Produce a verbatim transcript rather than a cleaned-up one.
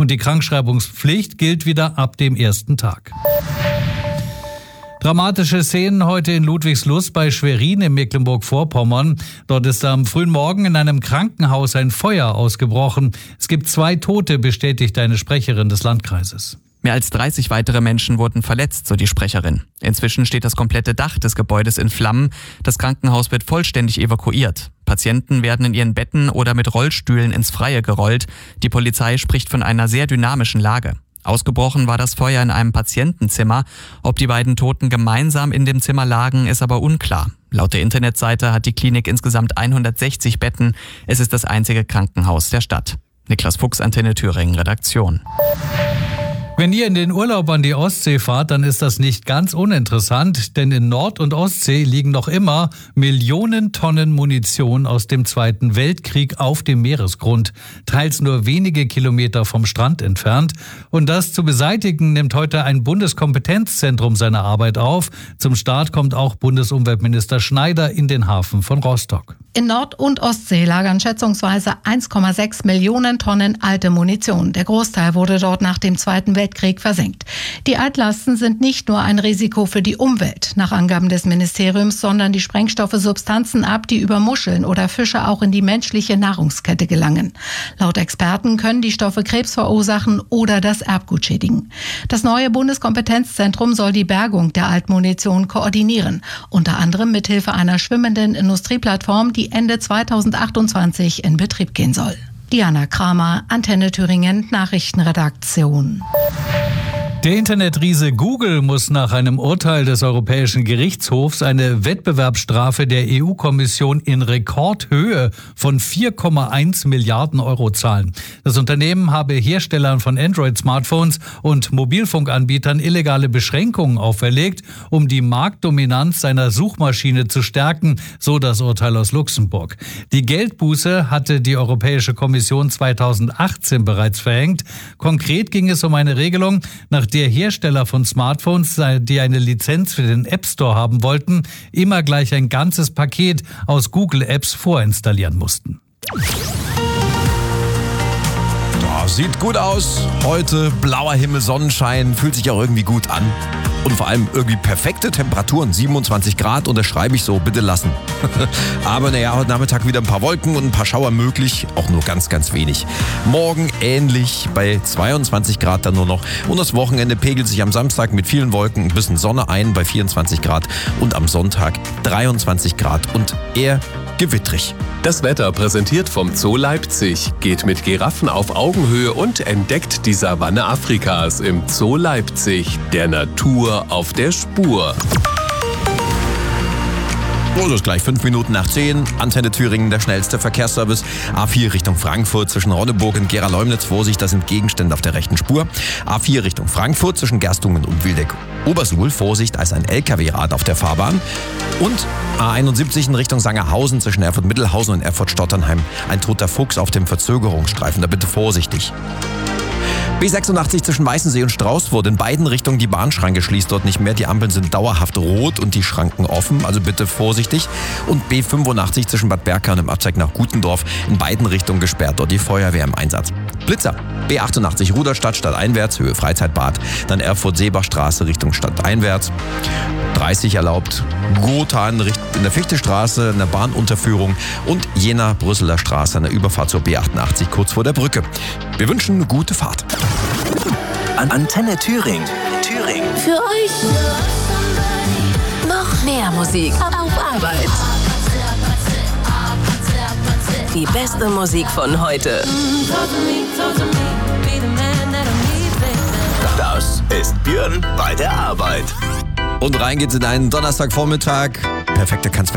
und die Krankschreibungspflicht gilt wieder ab dem ersten Tag. Dramatische Szenen heute in Ludwigslust bei Schwerin in Mecklenburg-Vorpommern. Dort ist am frühen Morgen in einem Krankenhaus ein Feuer ausgebrochen. Es gibt zwei Tote, bestätigt eine Sprecherin des Landkreises. Mehr als dreißig weitere Menschen wurden verletzt, so die Sprecherin. Inzwischen steht das komplette Dach des Gebäudes in Flammen. Das Krankenhaus wird vollständig evakuiert. Patienten werden in ihren Betten oder mit Rollstühlen ins Freie gerollt. Die Polizei spricht von einer sehr dynamischen Lage. Ausgebrochen war das Feuer in einem Patientenzimmer. Ob die beiden Toten gemeinsam in dem Zimmer lagen, ist aber unklar. Laut der Internetseite hat die Klinik insgesamt hundertsechzig Betten. Es ist das einzige Krankenhaus der Stadt. Niklas Fuchs, Antenne Thüringen, Redaktion. Wenn ihr in den Urlaub an die Ostsee fahrt, dann ist das nicht ganz uninteressant, denn in Nord- und Ostsee liegen noch immer Millionen Tonnen Munition aus dem Zweiten Weltkrieg auf dem Meeresgrund, teils nur wenige Kilometer vom Strand entfernt. Und das zu beseitigen nimmt heute ein Bundeskompetenzzentrum seine Arbeit auf. Zum Start kommt auch Bundesumweltminister Schneider in den Hafen von Rostock. In Nord- und Ostsee lagern schätzungsweise eins Komma sechs Millionen Tonnen alte Munition. Der Großteil wurde dort nach dem Zweiten Weltkrieg versenkt. Die Altlasten sind nicht nur ein Risiko für die Umwelt, nach Angaben des Ministeriums, sondern die Sprengstoffe Substanzen ab, die über Muscheln oder Fische auch in die menschliche Nahrungskette gelangen. Laut Experten können die Stoffe Krebs verursachen oder das Erbgut schädigen. Das neue Bundeskompetenzzentrum soll die Bergung der Altmunition koordinieren, unter anderem mithilfe einer schwimmenden Industrieplattform, die Ende zweitausendachtundzwanzig in Betrieb gehen soll. Diana Kramer, Antenne Thüringen, Nachrichtenredaktion. Der Internetriese Google muss nach einem Urteil des Europäischen Gerichtshofs eine Wettbewerbsstrafe der E U-Kommission in Rekordhöhe von vier Komma eins Milliarden Euro zahlen. Das Unternehmen habe Herstellern von Android-Smartphones und Mobilfunkanbietern illegale Beschränkungen auferlegt, um die Marktdominanz seiner Suchmaschine zu stärken, so das Urteil aus Luxemburg. Die Geldbuße hatte die Europäische Kommission zweitausendachtzehn bereits verhängt. Konkret ging es um eine Regelung, nach der Hersteller von Smartphones, die eine Lizenz für den App Store haben wollten, immer gleich ein ganzes Paket aus Google Apps vorinstallieren mussten. Ja, sieht gut aus. Heute blauer Himmel, Sonnenschein, fühlt sich auch irgendwie gut an. Und vor allem irgendwie perfekte Temperaturen, siebenundzwanzig Grad, unterschreibe ich so, bitte lassen. Aber naja, heute Nachmittag wieder ein paar Wolken und ein paar Schauer möglich, auch nur ganz, ganz wenig. Morgen ähnlich bei zweiundzwanzig Grad dann nur noch. Und das Wochenende pegelt sich am Samstag mit vielen Wolken ein bisschen Sonne ein bei vierundzwanzig Grad und am Sonntag dreiundzwanzig Grad und eher gewittrig. Das Wetter präsentiert vom Zoo Leipzig. Geht mit Giraffen auf Augenhöhe und entdeckt die Savanne Afrikas im Zoo Leipzig. Der Natur auf der Spur. So, das ist gleich fünf Minuten nach zehn. Antenne Thüringen, der schnellste Verkehrsservice. A vier Richtung Frankfurt zwischen Ronneburg und Gera-Leumnitz. Vorsicht, da sind Gegenstände auf der rechten Spur. A vier Richtung Frankfurt zwischen Gerstungen und Wildeck-Obersuhl. Vorsicht, da ist ein L K W-Rad auf der Fahrbahn. Und A einundsiebzig in Richtung Sangerhausen zwischen Erfurt-Mittelhausen und Erfurt-Stotternheim. Ein toter Fuchs auf dem Verzögerungsstreifen. Da bitte vorsichtig. B sechsundachtzig zwischen Weißensee und Straußfurt. In beiden Richtungen die Bahnschranke schließt dort nicht mehr. Die Ampeln sind dauerhaft rot und die Schranken offen. Also bitte vorsichtig. Und B fünfundachtzig zwischen Bad Berka und dem Abzweig nach Gutendorf. In beiden Richtungen gesperrt. Dort die Feuerwehr im Einsatz. Blitzer. B achtundachtzig Ruderstadt stadteinwärts, Höhe Freizeitbad. Dann Erfurt-Seebachstraße Richtung stadteinwärts. dreißig erlaubt. Gotha in der Fichtestraße, in der Bahnunterführung. Und Jena-Brüsseler Straße an der Überfahrt zur B achtundachtzig kurz vor der Brücke. Wir wünschen eine gute Fahrt. Antenne Thüringen. Thüringen. Für euch noch mehr Musik auf Arbeit. Die beste Musik von heute. Das ist Björn bei der Arbeit. Und rein geht's in einen Donnerstagvormittag. Perfekte kann's